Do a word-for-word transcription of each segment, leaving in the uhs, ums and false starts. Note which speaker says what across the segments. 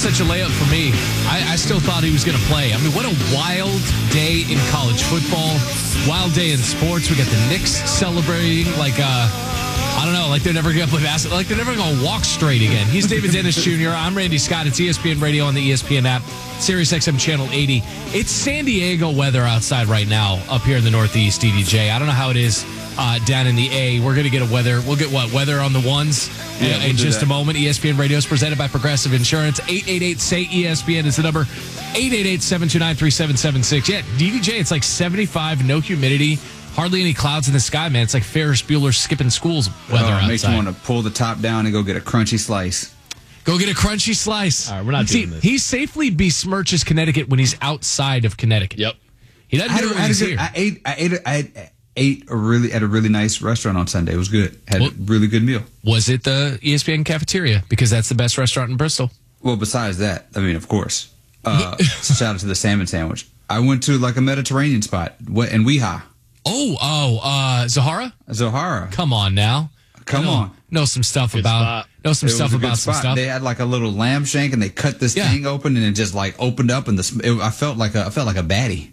Speaker 1: such a layup for me. I, I still thought he was going to play. I mean, what a wild day in college football. Wild day in sports. We got the Knicks celebrating like, uh, I don't know, like they're never going to play basketball. Like they're never going to walk straight again. He's David Dennis Junior I'm Randy Scott. It's E S P N Radio on the E S P N app, Sirius X M Channel eighty. It's San Diego weather outside right now up here in the Northeast, D D J. I don't know how it is uh, down in the A. We're going to get a weather. We'll get what? Weather on the ones
Speaker 2: yeah,
Speaker 1: in,
Speaker 2: we'll
Speaker 1: in just
Speaker 2: that.
Speaker 1: a moment. E S P N Radio is presented by Progressive Insurance. eight eight eight, S A Y, E S P N is the number. eight eight eight, seven two nine, three seven seven six. Yeah, D D J, it's like seventy-five, no humidity. Hardly any clouds in the sky, man. It's like Ferris Bueller skipping school's weather
Speaker 2: oh,
Speaker 1: outside.
Speaker 2: It makes you want to pull the top down and go get a crunchy slice.
Speaker 1: Go get a crunchy slice.
Speaker 3: All right, we're not
Speaker 1: See,
Speaker 3: doing this.
Speaker 1: He safely besmirches Connecticut when he's outside of Connecticut.
Speaker 3: Yep.
Speaker 1: He doesn't do it when he's
Speaker 2: good,
Speaker 1: here.
Speaker 2: I ate. I ate. I ate a really at a really nice restaurant on Sunday. It was good. Had
Speaker 1: Well,
Speaker 2: a really good meal.
Speaker 1: Was it the E S P N cafeteria? Because that's the best restaurant in Bristol.
Speaker 2: Well, besides that, I mean, of course. Uh, shout out to the salmon sandwich. I went to like a Mediterranean spot what in Weha.
Speaker 1: Oh, oh, uh, Zahara?
Speaker 2: Zohara.
Speaker 1: Come on now.
Speaker 2: Come
Speaker 1: know,
Speaker 2: on.
Speaker 1: Know some stuff
Speaker 3: Good
Speaker 1: about
Speaker 3: spot.
Speaker 1: know some
Speaker 2: It
Speaker 1: stuff
Speaker 2: was a good
Speaker 1: about some
Speaker 2: spot.
Speaker 1: stuff.
Speaker 2: They had like a little lamb shank, and they cut this
Speaker 1: Yeah.
Speaker 2: thing open, and it just like opened up, and the it, I felt like a I felt like a baddie.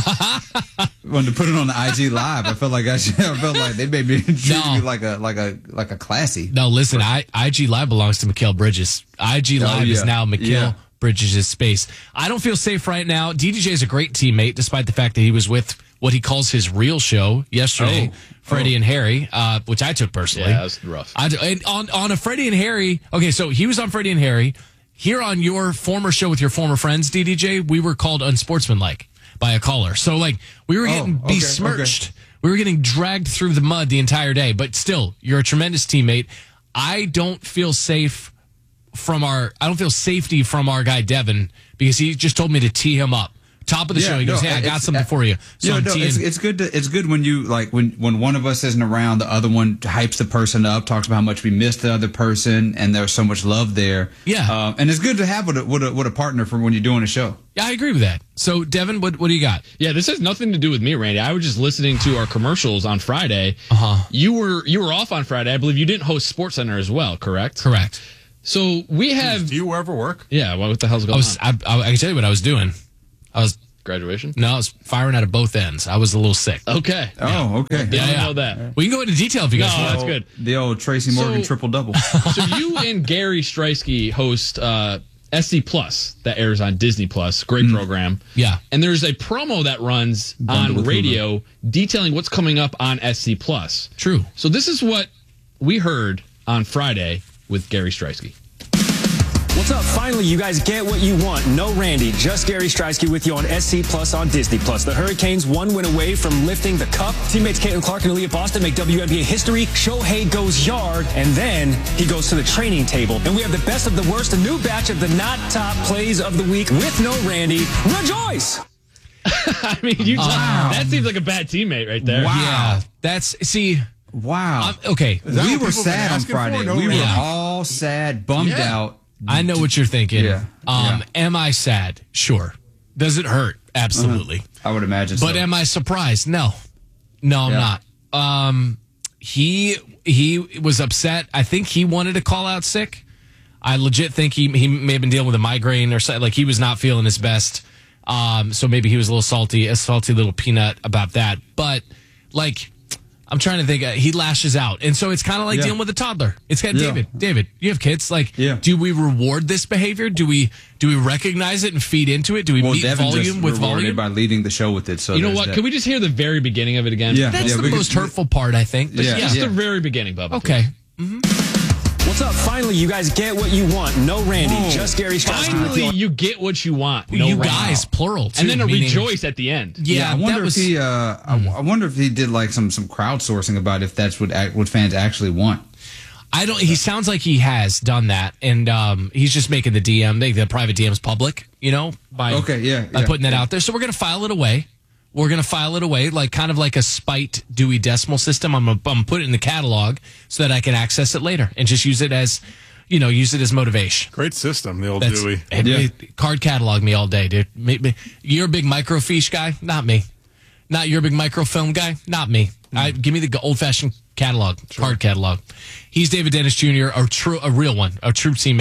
Speaker 2: When to put it on the I G Live, I felt like I, should, I felt like they made me treat
Speaker 1: No.
Speaker 2: me like a like a like a classy.
Speaker 1: No, listen, I, IG Live belongs to Mikhail Bridges. I G
Speaker 2: Oh,
Speaker 1: Live is
Speaker 2: yeah.
Speaker 1: now Mikhail
Speaker 2: Yeah.
Speaker 1: Bridges' space. I don't feel safe right now. D D J is a great teammate, despite the fact that he was with what he calls his real show yesterday,
Speaker 2: Oh.
Speaker 1: Freddie
Speaker 2: Oh.
Speaker 1: and Harry, uh, which I took personally.
Speaker 3: Yeah, that was rough.
Speaker 1: I, and on, on a Freddie and Harry, okay, so he was on Freddie and Harry. Here on your former show with your former friends, D D J, we were called unsportsmanlike by a caller. So, like, we were getting
Speaker 2: Oh, okay,
Speaker 1: besmirched. We were getting dragged through the mud the entire day. But still, you're a tremendous teammate. I don't feel safe from our, I don't feel safety from our guy, Devin, because he just told me to tee him up. Top of the
Speaker 2: Yeah,
Speaker 1: show, he goes,
Speaker 2: no,
Speaker 1: "Hey, I got
Speaker 2: it's-
Speaker 1: something for you." So
Speaker 2: Yeah,
Speaker 1: I'm
Speaker 2: no,
Speaker 1: teeing.
Speaker 2: it's, it's good. To, it's good when you like when when one of us isn't around, the other one hypes the person up, talks about how much we missed the other person, and there's so much love there.
Speaker 1: Yeah.
Speaker 2: um, and it's good to have with a, with a with a partner for when you're doing a show.
Speaker 1: Yeah, I agree with that. So, Devin, what what do you got?
Speaker 3: Yeah, this has nothing to do with me, Randy. I was just listening to our commercials on Friday.
Speaker 1: Uh-huh.
Speaker 3: You were you were off on Friday. I believe you didn't host SportsCenter as well, correct?
Speaker 1: Correct.
Speaker 3: So we have.
Speaker 4: Do you ever work?
Speaker 3: Yeah. Well, what the hell's
Speaker 1: I
Speaker 3: going
Speaker 1: was,
Speaker 3: on?
Speaker 1: I, I, I can tell you what I was doing. I was,
Speaker 3: Graduation.
Speaker 1: no, I was firing out of both ends. I was a little sick.
Speaker 3: Okay.
Speaker 2: Oh, okay.
Speaker 3: Yeah, I
Speaker 1: yeah.
Speaker 3: know that.
Speaker 1: We can go into detail if you guys
Speaker 3: No,
Speaker 1: want.
Speaker 3: that's good.
Speaker 2: The old Tracy Morgan
Speaker 3: So-
Speaker 2: triple double.
Speaker 3: So you and Gary Streisky host uh, S C Plus that airs on Disney Plus. Great program.
Speaker 1: Yeah.
Speaker 3: And there's a promo that runs
Speaker 2: Bundled
Speaker 3: on
Speaker 2: with
Speaker 3: radio detailing what's coming up on S C Plus.
Speaker 1: True.
Speaker 3: So this is what we heard on Friday with Gary Streisky.
Speaker 5: What's up? Finally, you guys get what you want. No Randy, just Gary Streisky with you on S C Plus on Disney Plus. The Hurricanes one win away from lifting the cup. Teammates Caitlin Clark and Aaliyah Boston make W N B A history. Shohei goes yard, and then he goes to the training table. And we have the best of the worst, a new batch of the not top plays of the week with no Randy. Rejoice!
Speaker 3: I mean, you
Speaker 1: Wow.
Speaker 3: that seems like a bad teammate right there.
Speaker 2: Wow.
Speaker 1: Yeah. That's, see,
Speaker 2: Wow.
Speaker 1: I'm, okay.
Speaker 4: Is that
Speaker 2: We
Speaker 4: what
Speaker 2: were
Speaker 4: people been
Speaker 2: sad on
Speaker 4: asking for?
Speaker 2: Friday.
Speaker 4: No
Speaker 2: we were
Speaker 4: reason.
Speaker 2: all sad, bummed
Speaker 4: Yeah.
Speaker 2: out.
Speaker 1: I know what you're thinking.
Speaker 2: Yeah.
Speaker 1: Um,
Speaker 2: Yeah.
Speaker 1: Am I sad? Sure. Does it hurt? Absolutely.
Speaker 2: I would imagine.
Speaker 1: But
Speaker 2: so.
Speaker 1: am I surprised? No. No, I'm
Speaker 2: Yeah.
Speaker 1: not. Um, he he was upset. I think he wanted to call out sick. I legit think he he may have been dealing with a migraine or something. Like he was not feeling his best. Um, so maybe he was a little salty, a salty little peanut about that. But like, I'm trying to think. Uh, he lashes out, and so it's kind of like
Speaker 2: Yeah.
Speaker 1: dealing with a toddler. It's kind of
Speaker 2: Yeah.
Speaker 1: David. David, you have kids. Like,
Speaker 2: Yeah.
Speaker 1: do we reward this behavior? Do we do we recognize it and feed into it? Do we
Speaker 2: well,
Speaker 1: meet
Speaker 2: Devin
Speaker 1: volume
Speaker 2: just
Speaker 1: with
Speaker 2: rewarded
Speaker 1: volume?
Speaker 2: by leading the show with it. So
Speaker 3: You know
Speaker 2: there's
Speaker 3: what?
Speaker 2: that.
Speaker 3: Can we just hear the very beginning of it again?
Speaker 2: Yeah.
Speaker 1: That's the
Speaker 2: we
Speaker 1: most
Speaker 2: could-
Speaker 1: hurtful part, I think. But
Speaker 2: Yeah.
Speaker 1: yeah.
Speaker 3: Just
Speaker 2: Yeah.
Speaker 3: the very beginning, Bubba.
Speaker 1: Okay.
Speaker 5: What's up? Finally, you guys get what you want. No Randy,
Speaker 2: Whoa.
Speaker 5: just Gary Streisky with you
Speaker 3: Finally,
Speaker 5: on
Speaker 3: you get what you want. No
Speaker 1: you
Speaker 3: Randy.
Speaker 1: guys, plural, too.
Speaker 3: And then a
Speaker 1: meaning-
Speaker 3: rejoice at the end.
Speaker 1: Yeah,
Speaker 2: Yeah, I wonder
Speaker 1: that was,
Speaker 2: if he. Uh, I, I wonder if he did like some some crowdsourcing about if that's what ac- what fans actually want.
Speaker 1: I don't. He sounds like he has done that, and um, he's just making the D M, make the private D Ms public. You know, by
Speaker 2: Okay, yeah,
Speaker 1: by
Speaker 2: yeah,
Speaker 1: putting that
Speaker 2: yeah.
Speaker 1: out there. So we're gonna file it away. We're gonna file it away, like kind of like a spite Dewey Decimal System. I'm gonna, I'm gonna put it in the catalog so that I can access it later and just use it as, you know, use it as motivation.
Speaker 4: Great system, the old
Speaker 1: That's,
Speaker 4: Dewey.
Speaker 1: it-
Speaker 2: Yeah.
Speaker 1: it- card catalog me all day, dude. Me- me- You're a big microfiche guy, not me. Not you're a big microfilm guy, not me. I, give me the old fashioned catalog, card catalog. He's David Dennis Junior, a true, a real one, a true teammate.
Speaker 2: Can,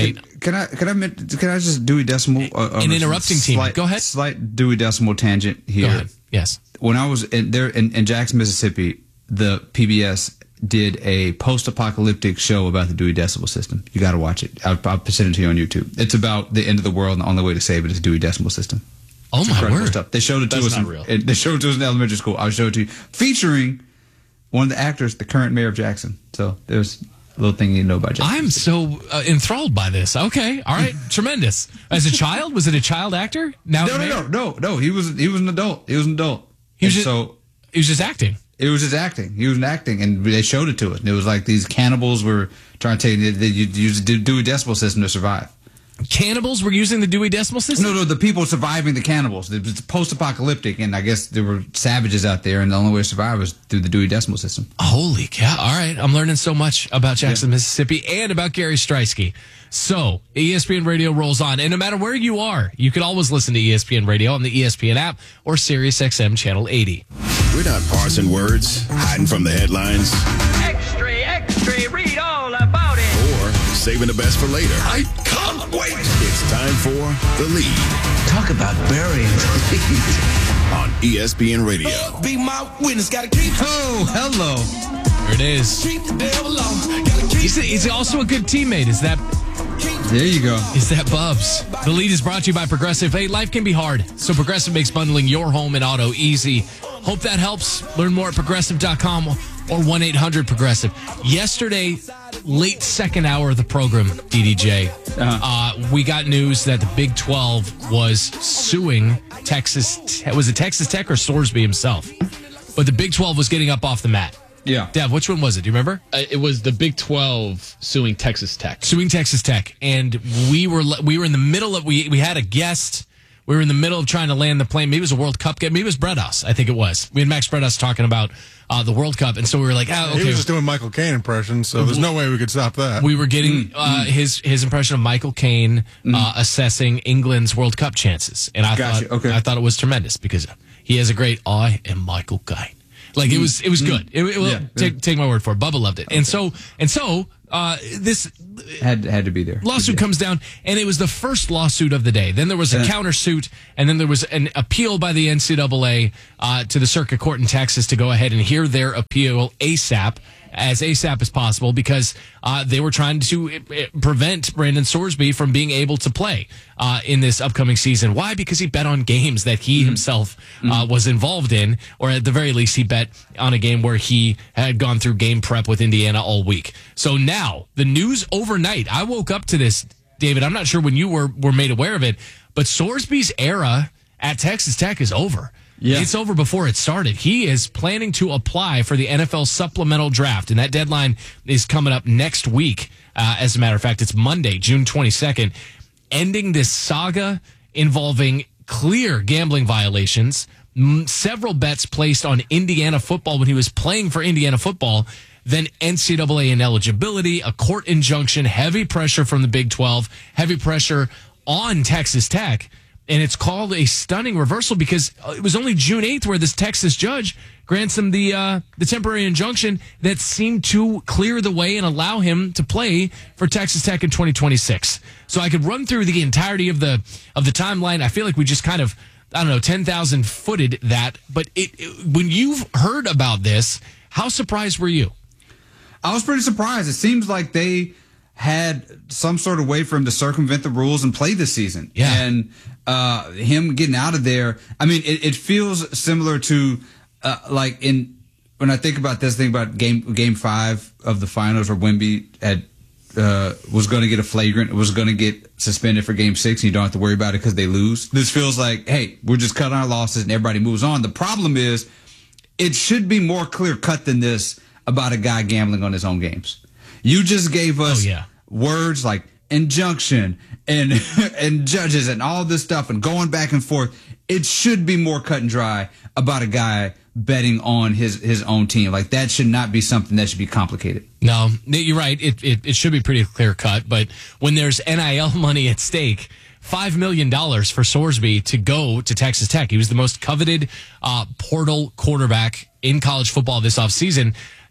Speaker 2: can I can I can I just Dewey Decimal? Uh,
Speaker 1: An interrupting team.
Speaker 2: Slight,
Speaker 1: Go ahead.
Speaker 2: Slight Dewey Decimal tangent here.
Speaker 1: Go ahead. Yes.
Speaker 2: When I was in there in, in Jackson, Mississippi, the P B S did a post-apocalyptic show about the Dewey Decimal System. You got to watch it. I'll, I'll send it to you on YouTube. It's about the end of the world, and the only way to save it is Dewey Decimal System.
Speaker 1: Oh
Speaker 2: It's
Speaker 1: my
Speaker 2: incredible
Speaker 1: word!
Speaker 2: Stuff. They showed it to
Speaker 3: That's
Speaker 2: us.
Speaker 3: not
Speaker 2: in,
Speaker 3: real.
Speaker 2: They showed it to us in elementary school. I'll show it to you, featuring one of the actors, the current mayor of Jackson. So there's a little thing you know about Jackson.
Speaker 1: I'm so uh, enthralled by this. Okay, all right, tremendous. As a child, was it a child actor? Now,
Speaker 2: no, no, no, no, no. He was he was an adult. He was an adult.
Speaker 1: He was
Speaker 2: And
Speaker 1: just,
Speaker 2: so
Speaker 1: he was just acting.
Speaker 2: it was just acting. He was acting, and they showed it to us. And it was like these cannibals were trying to take. They used the Dewey Decimal System to survive.
Speaker 1: Cannibals were using the Dewey Decimal System?
Speaker 2: No, no, the people surviving the cannibals. It was post-apocalyptic, and I guess there were savages out there, and the only way to survive was through the Dewey Decimal System.
Speaker 1: Holy cow. All right. I'm learning so much about Jackson, yeah. Mississippi, and about Gary Streisky. So, E S P N Radio rolls on. And no matter where you are, you can always listen to E S P N Radio on the E S P N app or Sirius X M Channel eighty.
Speaker 4: We're not parsing words, hiding from the headlines.
Speaker 6: Extra, extra, read all about it.
Speaker 4: Or saving the best for later. I can't wait. It's time for The Lead.
Speaker 7: Talk about burying the lead.
Speaker 4: On E S P N Radio.
Speaker 7: Be my witness, gotta keep.
Speaker 2: Oh, hello.
Speaker 1: There it is. He's, he's also a good teammate. Is that...
Speaker 2: There you go.
Speaker 1: Is that Bubs? The Lead is brought to you by Progressive. Hey, life can be hard, so Progressive makes bundling your home and auto easy. Hope that helps. Learn more at progressive dot com or one eight hundred progressive. Yesterday, late second hour of the program, D D J, uh-huh. uh, we got news that the Big twelve was suing Texas. Was it Texas Tech or Sorsby himself? But the Big twelve was getting up off the mat.
Speaker 2: Yeah.
Speaker 1: Dev, which one was it? Do you remember?
Speaker 3: Uh, it was the Big twelve suing Texas Tech.
Speaker 1: Suing Texas Tech. And we were we were in the middle of, we we had a guest. We were in the middle of trying to land the plane. Maybe it was a World Cup game. Maybe it was Bredos. I think it was. We had Max Bredos talking about uh, the World Cup. And so we were like, ah, okay.
Speaker 8: He was just doing Michael Caine impressions, so there's no way we could stop that.
Speaker 1: We were getting uh, his his impression of Michael Caine uh, assessing England's World Cup chances. And I
Speaker 2: Gotcha.
Speaker 1: thought
Speaker 2: Okay.
Speaker 1: I thought it was tremendous because he has a great, I am Michael Caine. Like it was, it was good. It, it,
Speaker 2: Yeah.
Speaker 1: take, take my word for it. Bubba loved it, and so and so uh, this
Speaker 2: Had had to be there.
Speaker 1: lawsuit
Speaker 2: Yeah.
Speaker 1: comes down, and it was the first lawsuit of the day. Then there was a
Speaker 2: Yeah.
Speaker 1: countersuit, and then there was an appeal by the N C double A uh, to the Circuit Court in Texas to go ahead and hear their appeal ASAP, as ASAP as possible, because uh, they were trying to uh, prevent Brandon Sorsby from being able to play uh, in this upcoming season. Why? Because he bet on games that he
Speaker 2: Mm-hmm.
Speaker 1: himself uh, was involved in, or at the very least, he bet on a game where he had gone through game prep with Indiana all week. So now, the news overnight, I woke up to this, David, I'm not sure when you were, were made aware of it, but Sorsby's era at Texas Tech is over.
Speaker 2: Yeah.
Speaker 1: It's over before it started. He is planning to apply for the N F L supplemental draft, and that deadline is coming up next week. Uh, as a matter of fact, it's Monday, June twenty-second, ending this saga involving clear gambling violations, m- several bets placed on Indiana football when he was playing for Indiana football, then N C double A ineligibility, a court injunction, heavy pressure from the Big twelve, heavy pressure on Texas Tech. And it's called a stunning reversal because it was only June eighth where this Texas judge grants him the uh, the temporary injunction that seemed to clear the way and allow him to play for Texas Tech in twenty twenty-six. So I could run through the entirety of the of the timeline. I feel like we just kind of, I don't know, ten thousand footed that. But it, it when you've heard about this, how surprised were you?
Speaker 2: I was pretty surprised. It seems like they had some sort of way for him to circumvent the rules and play this season.
Speaker 1: Yeah.
Speaker 2: And uh, him getting out of there, I mean, it, it feels similar to uh, like in when I think about this thing about game game five of the finals where Wemby had uh, was going to get a flagrant, was going to get suspended for game six, and you don't have to worry about it because they lose. This feels like, hey, we're just cutting our losses and everybody moves on. The problem is it should be more clear cut than this about a guy gambling on his own games. You just gave us
Speaker 1: Oh, yeah.
Speaker 2: words like injunction and and judges and all this stuff and going back and forth. It should be more cut and dry about a guy betting on his, his own team. Like, that should not be something that should be complicated.
Speaker 1: No, you're right. It, it, it should be pretty clear cut. But when there's N I L money at stake, five million dollars for Sorsby to go to Texas Tech. He was the most coveted uh, portal quarterback in college football this offseason.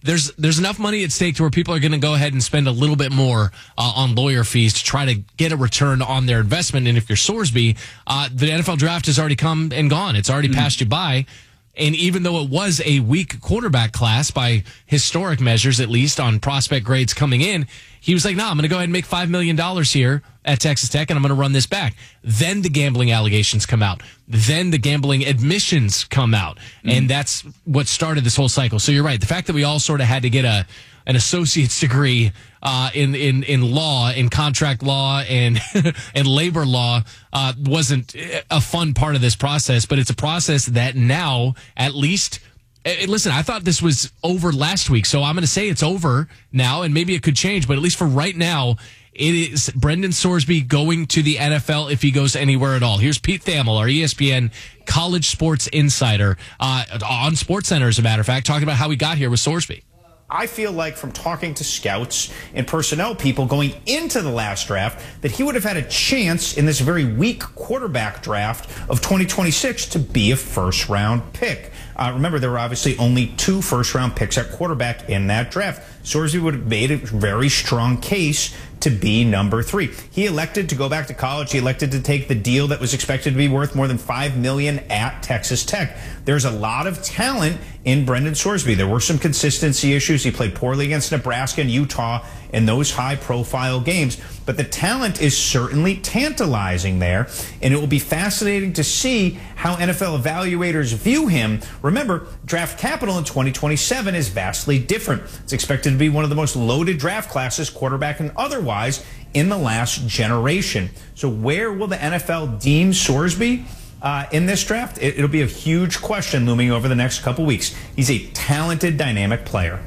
Speaker 1: there's there's enough money at stake to where people are going to go ahead and spend a little bit more uh, on lawyer fees to try to get a return on their investment. And if you're Sorsby, uh, the N F L draft has already come and gone. It's already mm-hmm. passed you by. And even though it was a weak quarterback class by historic measures, at least on prospect grades coming in, he was like, no, nah, I'm going to go ahead and make five million dollars here at Texas Tech, and I'm going to run this back. Then the gambling allegations come out. Then the gambling admissions come out. Mm-hmm. And that's what started this whole cycle. So you're right. The fact that we all sort of had to get a an associate's degree uh, in, in, in law, in contract law, and and labor law uh, wasn't a fun part of this process, but it's a process that now at least. Listen, I thought this was over last week, so I'm going to say it's over now, and maybe it could change, but at least for right now, it is Brendan Sorsby going to the N F L if he goes anywhere at all. Here's Pete Thamel, our E S P N college sports insider, uh, on SportsCenter, as a matter of fact, talking about how we got here with Sorsby.
Speaker 9: I feel like from talking to scouts and personnel people going into the last draft that he would have had a chance in this very weak quarterback draft of twenty twenty-six to be a first-round pick. Uh, remember, there were obviously only two first-round picks at quarterback in that draft. Sorsby would have made a very strong case to be number three. He elected to go back to college. He elected to take the deal that was expected to be worth more than five million dollars at Texas Tech. There's a lot of talent in Brendan Sorsby. There were some consistency issues. He played poorly against Nebraska and Utah in those high-profile games. But the talent is certainly tantalizing there, and it will be fascinating to see how N F L evaluators view him. Remember, draft capital in twenty twenty-seven is vastly different. It's expected to be one of the most loaded draft classes, quarterback and otherwise, in the last generation. So where will the N F L deem Sorsby uh, in this draft? It, it'll be a huge question looming over the next couple weeks. He's a talented, dynamic player.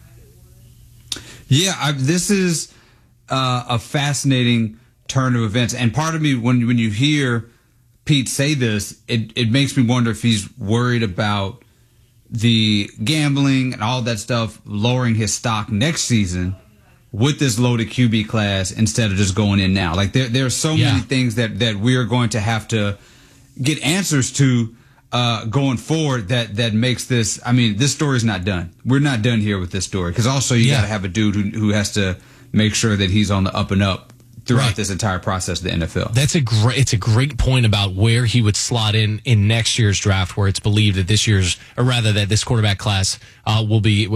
Speaker 2: Yeah, I, this is uh, a fascinating turn of events. And part of me, when when you hear Pete say this, it, it makes me wonder if he's worried about the gambling and all that stuff lowering his stock next season with this loaded Q B class instead of just going in now. Like there, there are so yeah. many things that, that we are going to have to get answers to uh, going forward that, that makes this, I mean, this story's not done. We're not done here with this story. Because also you yeah. got to have a dude who, who has to make sure that he's on the up and up throughout right. this entire process of the N F L.
Speaker 1: That's a great, it's a great point about where he would slot in in next year's draft, where it's believed that this year's, or rather that this quarterback class uh, will be